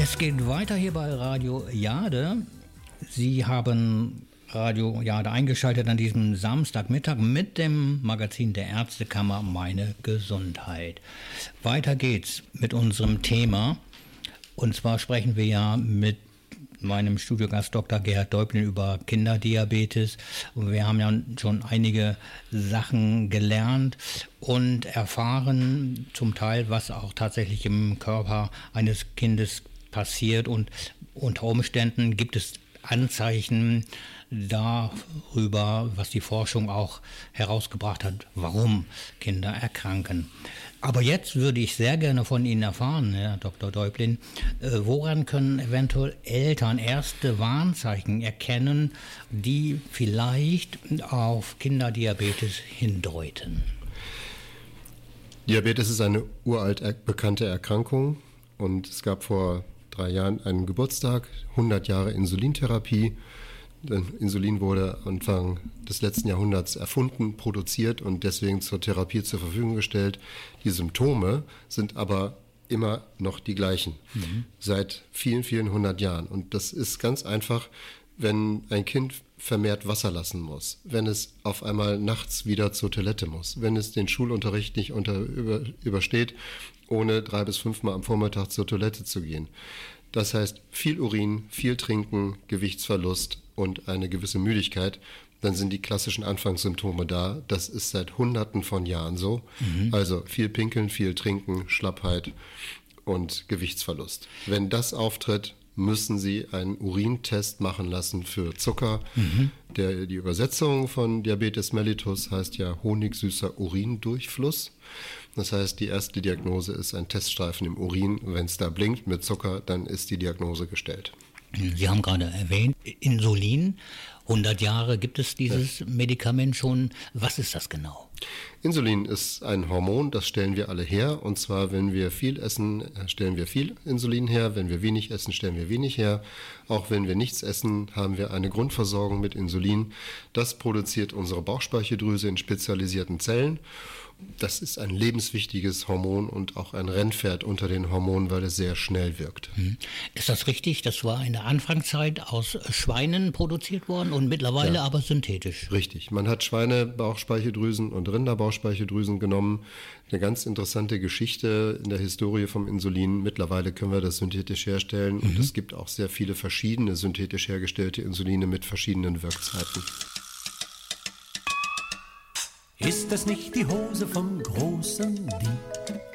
Es geht weiter hier bei Radio Jade. Sie haben Radio Jade eingeschaltet an diesem Samstagmittag mit dem Magazin der Ärztekammer Meine Gesundheit. Weiter geht's mit unserem Thema. Und zwar sprechen wir ja mit meinem Studiogast Dr. Gerhard Däublin über Kinderdiabetes. Und wir haben ja schon einige Sachen gelernt und erfahren, zum Teil, was auch tatsächlich im Körper eines Kindes passiert. Und unter Umständen gibt es Anzeichen darüber, was die Forschung auch herausgebracht hat, warum Kinder erkranken. Aber jetzt würde ich sehr gerne von Ihnen erfahren, Herr Dr. Däublin, woran können eventuell Eltern erste Warnzeichen erkennen, die vielleicht auf Kinderdiabetes hindeuten? Diabetes ist eine uralt bekannte Erkrankung und es gab vor 3 Jahren einen Geburtstag, 100 Jahre Insulintherapie. Denn Insulin wurde Anfang des letzten Jahrhunderts erfunden, produziert und deswegen zur Therapie zur Verfügung gestellt. Die Symptome sind aber immer noch die gleichen, seit vielen, vielen 100 Jahren. Und das ist ganz einfach, wenn ein Kind vermehrt Wasser lassen muss, wenn es auf einmal nachts wieder zur Toilette muss, wenn es den Schulunterricht nicht übersteht, ohne 3 bis 5 Mal am Vormittag zur Toilette zu gehen. Das heißt, viel Urin, viel Trinken, Gewichtsverlust und eine gewisse Müdigkeit, dann sind die klassischen Anfangssymptome da. Das ist seit Hunderten von Jahren so. Also viel Pinkeln, viel Trinken, Schlappheit und Gewichtsverlust. Wenn das auftritt, müssen Sie einen Urintest machen lassen für Zucker. Die Übersetzung von Diabetes mellitus heißt ja honigsüßer Urindurchfluss. Das heißt, die erste Diagnose ist ein Teststreifen im Urin. Wenn es da blinkt mit Zucker, dann ist die Diagnose gestellt. Sie haben gerade erwähnt, Insulin. 100 Jahre gibt es dieses Medikament schon. Was ist das genau? Insulin ist ein Hormon, das stellen wir alle her. Und zwar, wenn wir viel essen, stellen wir viel Insulin her. Wenn wir wenig essen, stellen wir wenig her. Auch wenn wir nichts essen, haben wir eine Grundversorgung mit Insulin. Das produziert unsere Bauchspeicheldrüse in spezialisierten Zellen. Das ist ein lebenswichtiges Hormon und auch ein Rennpferd unter den Hormonen, weil es sehr schnell wirkt. Ist das richtig? Das war in der Anfangszeit aus Schweinen produziert worden und mittlerweile aber synthetisch. Richtig. Man hat Schweine-Bauchspeicheldrüsen und Rinder-Bauchspeicheldrüsen genommen. Eine ganz interessante Geschichte in der Historie vom Insulin. Mittlerweile können wir das synthetisch herstellen und es gibt auch sehr viele verschiedene synthetisch hergestellte Insuline mit verschiedenen Wirkzeiten. Ist das nicht die Hose vom großen Dieb?